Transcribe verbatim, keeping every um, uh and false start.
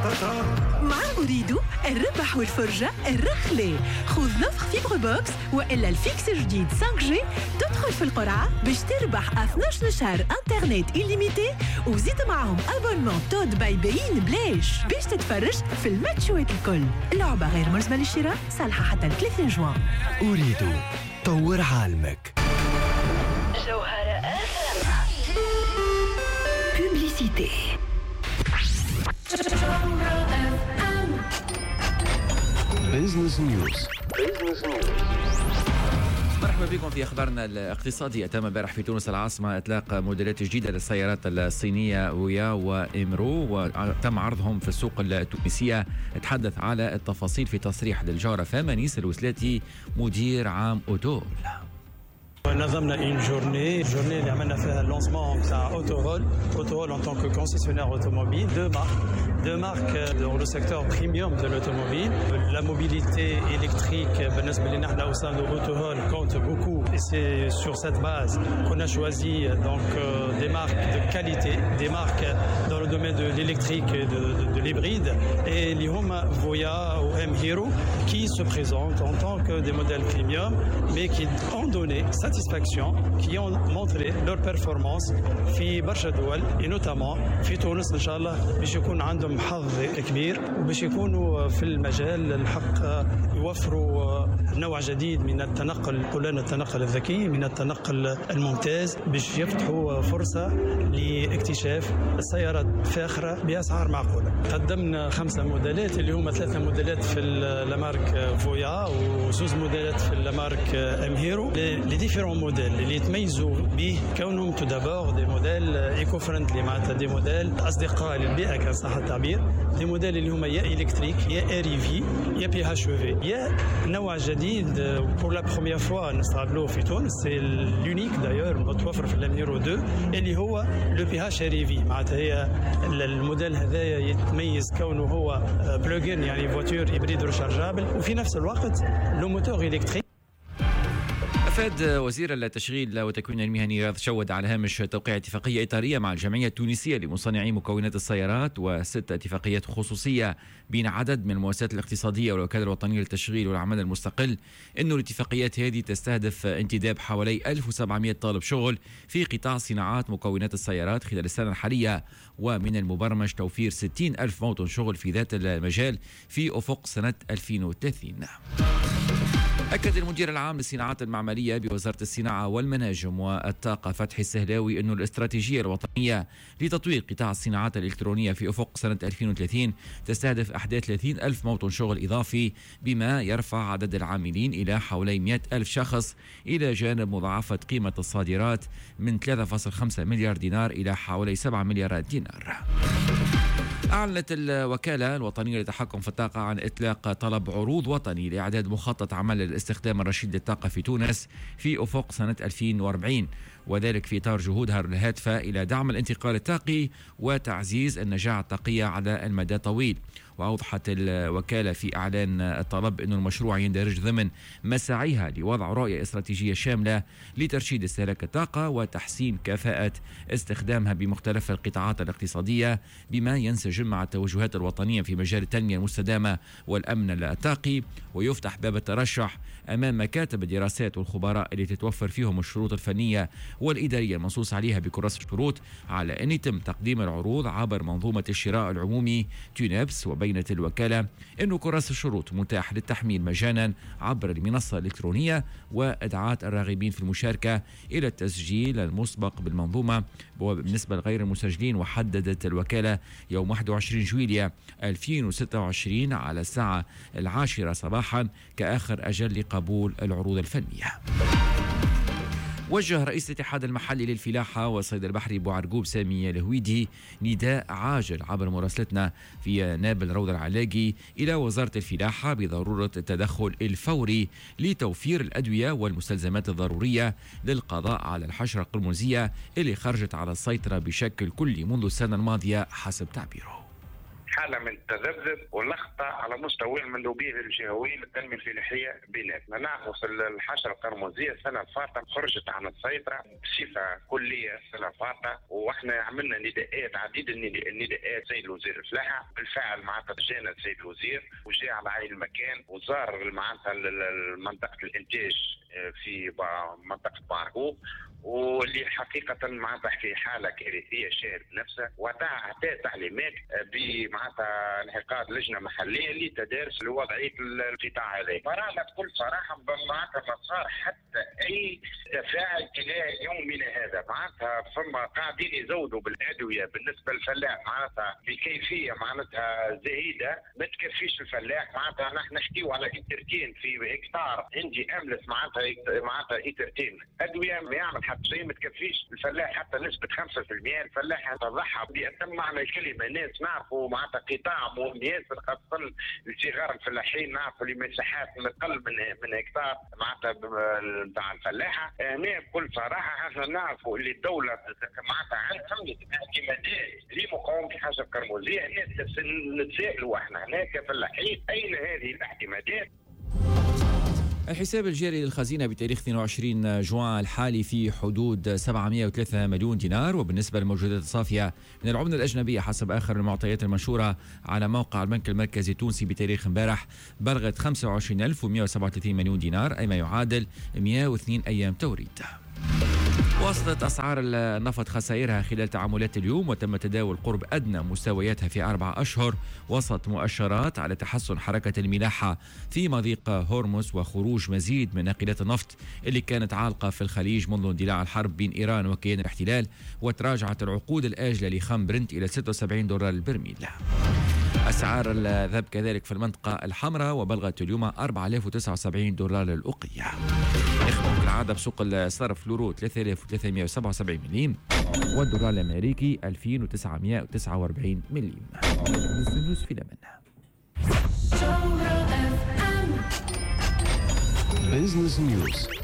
مع أريد الربح والفرجة الرخلة. خذ نفخ فيبر بوكس وإلا الفيكس جديد خمسة جي، تدخل في القرعة باش تربح اثني عشر شهر انترنت إليميتي، وزيد معهم أبونمون تود باي بين بلاش باش تتفرج في الماتشوات الكل. اللعبة غير ملزمة للشراء، صالحة حتى ثلاثين جوان. أريد طور عالمك. جوهرة أفهم بوبليسيتي. بيزنس نيوز. مرحبا بكم في أخبارنا الاقتصادية. تم امبارح في تونس العاصمة إطلاق موديلات جديدة للسيارات الصينية ويا وإمرو، وتم عرضهم في السوق التونسية. نتحدث على التفاصيل في تصريح للجارة فمانيس الوسلاتي مدير عام أوتول. نظمنا une journée, journée اللي عملنا فيها اللانسمون تاع أوتورول. أوتورول en tant que concessionnaire automobile, deux marques, deux marques dans le secteur premium de l'automobile. La mobilité électrique, بالنسبة لنا احنا au sein de Autohall compte beaucoup, et c'est sur cette base qu'on a choisi donc euh, des marques de qualité, des marques dans le domaine de l'électrique et de, de, de l'hybride, et les Homa Voya ou M-Hero qui se présentent en tant que des modèles premium, mais qui ont donné satisfaction, qui ont montré leur performance في برشا دول et notamment في تونس إن شاء الله باش يكون عندهم حظ كبير وباش يكونوا في المجال الحق يوفروا نوع جديد من التنقل، كلنا التنقل الذكي، من التنقل الممتاز، باش يفتحوا فرصة لاكتشاف السيارات فاخرة بأسعار معقولة. قدمنا خمسة موديلات اللي هم ثلاثة موديلات في المارك فويا وزوز موديلات في المارك ام هيرو. لي ديفيرون موديل اللي يتميزوا به كونهم تو دابور دي موديل ايكو فريندلي، معناتها دي موديل اصدقاء للبيئة كان صح التعبير، دي موديل اللي هم يا الكتريك يا اري في يا بي اتش في، يا نوع جديد بور لا بروميير فوا نستعملوه في تونس، سي لونيك دايور متوفر في الاميرو اثنين اللي هو لو بي اتش ار في. معناتها هي الموديل هذايا يتميز كونه هو بلوجين يعني فواتور هيبريد ريشارجابل، وفي نفس الوقت لو موتور الكتريك. أفاد وزير التشغيل والتكوين المهني رياض شود على هامش توقيع اتفاقية إطارية مع الجمعية التونسية لمصنعي مكونات السيارات وست اتفاقيات خصوصية بين عدد من المؤسسات الاقتصادية والوكالة الوطنية للتشغيل والعمل المستقل. إنه الاتفاقيات هذه تستهدف انتداب حوالي ألف وسبعمائة طالب شغل في قطاع صناعات مكونات السيارات خلال السنة الحالية، ومن المبرمج توفير ستين ألف موطن شغل في ذات المجال في أفق سنة ألفين وثلاثين. أكد المدير العام للصناعات المعملية بوزارة الصناعة والمناجم والطاقة فتحي السهلاوي أن الاستراتيجية الوطنية لتطوير قطاع الصناعات الإلكترونية في أفق سنة ألفين وثلاثين تستهدف إحداث ثلاثين ألف موطن شغل إضافي، بما يرفع عدد العاملين إلى حوالي مئة ألف شخص، إلى جانب مضاعفة قيمة الصادرات من ثلاثة فاصلة خمسة مليار دينار إلى حوالي سبعة مليارات دينار. أعلنت الوكالة الوطنية للتحكم في الطاقة عن إطلاق طلب عروض وطني لإعداد مخطط عمل للاستخدام الرشيد للطاقة في تونس في أفق سنة ألفين وأربعين، وذلك في إطار جهودها الهادفة إلى دعم الانتقال الطاقي وتعزيز النجاعة الطاقية على المدى الطويل. وأوضحت الوكالة في إعلان الطلب أن المشروع يندرج ضمن مساعيها لوضع رؤية استراتيجية شاملة لترشيد استهلاك الطاقة وتحسين كفاءة استخدامها بمختلف القطاعات الاقتصادية، بما ينسجم مع التوجهات الوطنية في مجال التنمية المستدامة والأمن الطاقي، ويفتح باب الترشح أمام مكاتب الدراسات والخبراء اللي تتوفر فيهم الشروط الفنية والإدارية المنصوص عليها بكراسة الشروط، على أن يتم تقديم العروض عبر منظومة الشراء العمومي تونبس. وبينت الوكالة أن كراسة الشروط متاح للتحميل مجانا عبر المنصة الإلكترونية، وإدعاء الراغبين في المشاركة إلى التسجيل المسبق بالمنظومة بالنسبة لغير المسجلين. وحددت الوكالة يوم واحد وعشرين جويلية ألفين وستة وعشرين على الساعة العاشرة صباحا كآخر أجل لقبول العروض الفنية. وجه رئيس الاتحاد المحلي للفلاحة والصيد البحري بوعرقوب سامي الهويدي نداء عاجل عبر مراسلتنا في نابل روضة العلاقي إلى وزارة الفلاحة بضرورة التدخل الفوري لتوفير الأدوية والمستلزمات الضرورية للقضاء على الحشرة القرمزية اللي خرجت على السيطرة بشكل كلي منذ السنة الماضية حسب تعبيره. حالة من التذبذب واللخبطة على مستوى المندوبية الجهوية للتنمية الفلاحية بيناتنا. نعرف الحشرة القرمزية السنة الفاتة خرجت عن السيطرة بصفة كلية السنة الفاتة، واحنا عملنا نداءات عديد النداءات سيد الوزير الفلاحة. بالفعل معناتها جانا السيد الوزير وجاء على عين المكان وزار معناتها منطقة الإنتاج في منطقة بارغو، واللي حقيقة معناتها في حالة كارثية شاهد بنفسه، وأعطى تعليمات بمعناتها انعقاد لجنة محلية لتدارس لوضعية القطاع هذا. فرانا بكل صراحة معناتها ما صار حتى أي تفاعل إلى يومنا هذا. معناتها فما قاعدين يزودوا بالأدوية بالنسبة للفلاح معناتها بكيفية معناتها زهيدة ما تكفيش الفلاح. معناتها نحن نحكيو على إترتين في هكتار عندي أملس معناتها معناتها إترتين أدوية ما يعمل حتى شيء ما تكفيش الفلاح حتى نسبة خمسة بالمئة. الفلاح يتضحى بأتم معنى الكلمة. ناس نعرفوا معناتها قطاع مهم ياسر خاصة الصغار الفلاحين نعرفوا لمساحات من أقل من من هكتار معناتها نتاع الفلاحة. هنا بكل صراحة احنا نعرفوا اللي الدولة معناتها عندها اعتمادات لمقاومة الحشرة القرمزية. هنا نتسائلوا احنا هنا كفلاحين أين هذه الاعتمادات؟ الحساب الجاري للخزينة بتاريخ اثنين وعشرين جوان الحالي في حدود سبعمئة وثلاثة مليون دينار، وبالنسبة للموجودات الصافية من العملة الأجنبية حسب آخر المعطيات المنشورة على موقع البنك المركزي التونسي بتاريخ امبارح بلغت خمسة وعشرين ألف ومئة وسبعة وثلاثين مليون دينار، أي ما يعادل مئة واثنين أيام توريد. وصلت أسعار النفط خسائرها خلال تعاملات اليوم، وتم تداول قرب أدنى مستوياتها في أربع أشهر وسط مؤشرات على تحسن حركة الملاحة في مضيق هرمز وخروج مزيد من ناقلات النفط اللي كانت عالقة في الخليج منذ اندلاع الحرب بين إيران وكيان الاحتلال. وتراجعت العقود الآجلة لخام برنت إلى ستة وسبعين دولار البرميل. أسعار الذهب كذلك في المنطقة الحمراء وبلغت اليوم أربعة آلاف وتسعة وسبعين دولار للأوقية. نختم كالعادة بسوق الصرف اليورو ثلاثة آلاف وثلاثمئة وسبعة وسبعين مليم والدولار الأمريكي ألفين وتسعمئة وتسعة وأربعين مليم. نيوز في لمن بيزنس نيوز.